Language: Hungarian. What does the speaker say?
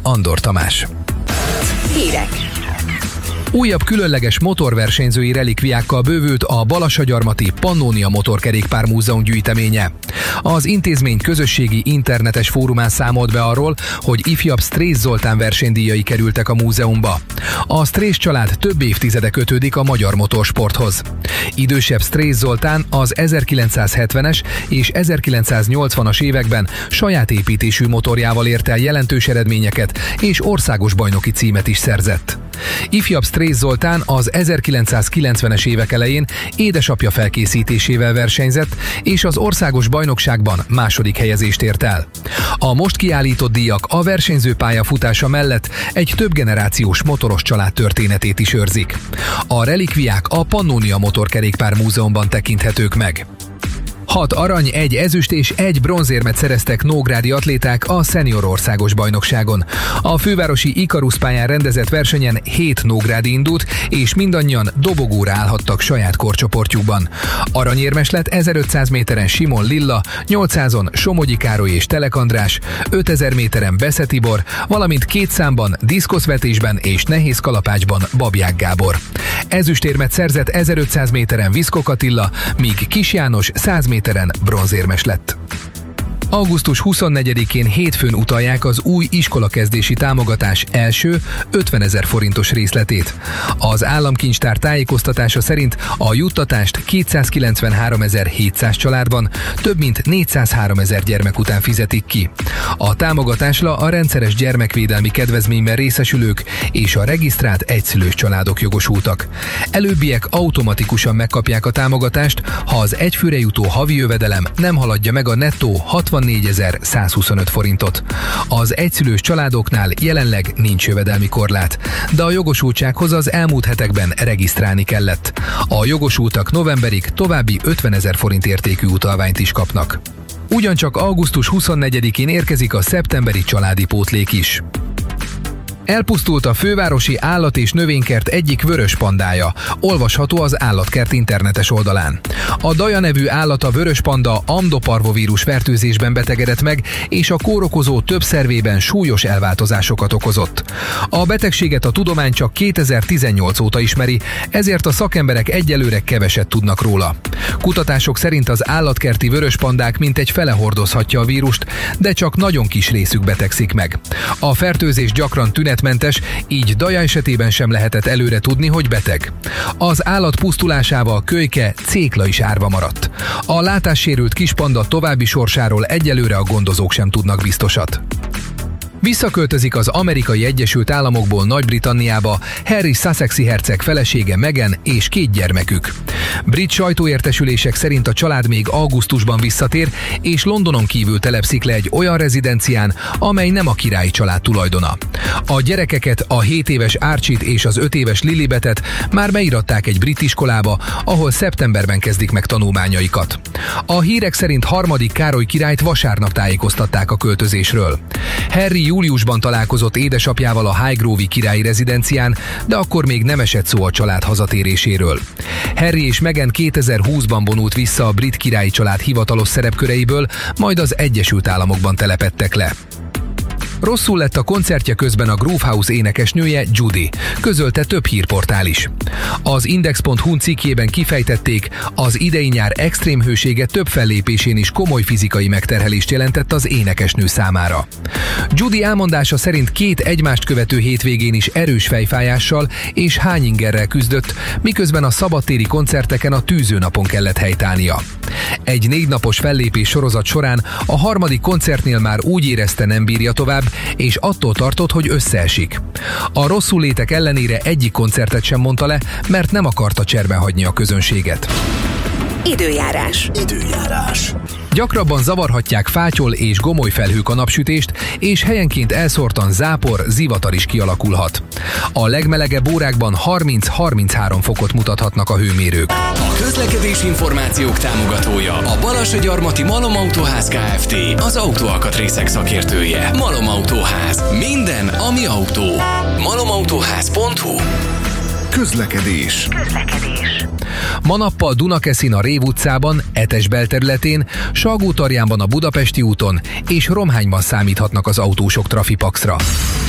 Andor Tamás. Hírek. Újabb különleges motorversenyzői relikviákkal bővült a Balassagyarmati Pannonia Motorkerékpár Múzeum gyűjteménye. Az intézmény közösségi internetes fórumán számolt be arról, hogy ifjabb Strész Zoltán versenydíjai kerültek a múzeumba. A Strész család több évtizede kötődik a magyar motorsporthoz. Idősebb Strész Zoltán az 1970-es és 1980-as években saját építésű motorjával ért el jelentős eredményeket, és országos bajnoki címet is szerzett. Ifjabb Strész Zoltán az 1990-es évek elején édesapja felkészítésével versenyzett, és az országos bajnokságban második helyezést ért el. A most kiállított díjak a versenyző pályafutása mellett egy több generációs motoros család történetét is őrzik. A relikviák a Pannonia Motorkerékpár Múzeumban tekinthetők meg. 6 arany, 1 ezüst és 1 bronzérmet szereztek nógrádi atléták a szenior országos bajnokságon. A fővárosi Ikarus pályán rendezett versenyen 7 nógrádi indult, és mindannyian dobogóra állhattak saját korcsoportjukban. Aranyérmes lett 1500 méteren Simon Lilla, 800-on Somogyi Károly és Telek András, 5000 méteren Besze Tibor, valamint 2 számban, diszkoszvetésben és nehéz kalapácsban Babják Gábor. Ezüstérmet szerzett 1500 méteren Viszkok Attila, míg Kis János 100 méteren bronzérmes lett. Augusztus 24-én hétfőn utalják az új iskolakezdési támogatás első 50 000 forintos részletét. Az államkincstár tájékoztatása szerint a juttatást 293 700 családban több mint 403 000 gyermek után fizetik ki. A támogatásra a rendszeres gyermekvédelmi kedvezményben részesülők és a regisztrált egyszülős családok jogosultak. Előbbiek automatikusan megkapják a támogatást, ha az egyfőre jutó havi jövedelem nem haladja meg a nettó 64 125 forintot. Az egyszülős családoknál jelenleg nincs jövedelmi korlát, de a jogosultsághoz az elmúlt hetekben regisztrálni kellett. A jogosultak novemberig további 50 000 forint értékű utalványt is kapnak. Ugyancsak augusztus 24-én érkezik a szeptemberi családi pótlék is. Elpusztult a fővárosi állat- és növénykert egyik vörös pandája, olvasható az állatkert internetes oldalán. A Daja nevű állat, a vörös panda amdoparvovírus fertőzésben betegedett meg, és a kórokozó több szervében súlyos elváltozásokat okozott. A betegséget a tudomány csak 2018 óta ismeri, ezért a szakemberek egyelőre keveset tudnak róla. Kutatások szerint az állatkerti vörös pandák mintegy fele hordozhatja a vírust, de csak nagyon kis részük betegszik meg. A fertőzés gyakran tünetmentes, így Daja esetében sem lehetett előre tudni, hogy beteg. Az állat pusztulásával kölyke, cékla is árva maradt. A látássérült kispanda további sorsáról egyelőre a gondozók sem tudnak biztosat. Visszaköltözik az Amerikai Egyesült Államokból Nagy-Britanniába Harry Sussexi herceg felesége Meghan és 2 gyermekük. Brit sajtóértesülések szerint a család még augusztusban visszatér, és Londonon kívül telepszik le egy olyan rezidencián, amely nem a királyi család tulajdona. A gyerekeket, a 7 éves Archie-t és az 5 éves Lilibetet már beíratták egy brit iskolába, ahol szeptemberben kezdik meg tanulmányaikat. A hírek szerint 3. Károly királyt vasárnap tájékoztatták a költözésről. Harry júliusban találkozott édesapjával a Highgrove-i királyi rezidencián, de akkor még nem esett szó a család hazatéréséről. Harry és Meghan 2020-ban vonult vissza a brit királyi család hivatalos szerepköreiből, majd az Egyesült Államokban telepedtek le. Rosszul lett a koncertje közben a Groove House énekesnője, Judy, közölte több hírportál is. Az Index.hu cikkében kifejtették, az idei nyár extrém hősége több fellépésén is komoly fizikai megterhelést jelentett az énekesnő számára. Judy elmondása szerint 2 egymást követő hétvégén is erős fejfájással és hányingerrel küzdött, miközben a szabadtéri koncerteken a tűzőnapon kellett helytállnia. Egy 4 napos fellépés sorozat során a 3. koncertnél már úgy érezte, nem bírja tovább, és attól tartott, hogy összeesik. A rosszul létek ellenére egyik koncertet sem mondta le, mert nem akarta cserben hagyni a közönséget. Időjárás. Gyakrabban zavarhatják fátyol és gomoly felhők a napsütést, és helyenként elszórtan zápor, zivatar is kialakulhat. A legmelegebb órákban 30-33 fokot mutathatnak a hőmérők. A közlekedési információk támogatója a Balassagyarmati Malom Autóház Kft. Az autóalkatrészek szakértője. Malom Autóház. Minden, ami autó. malomautóház.hu. Közlekedés. Ma nappal Dunakeszin a Rév utcában, Etes belterületén, Salgótarjánban a Budapesti úton és Romhányban számíthatnak az autósok trafipaxra.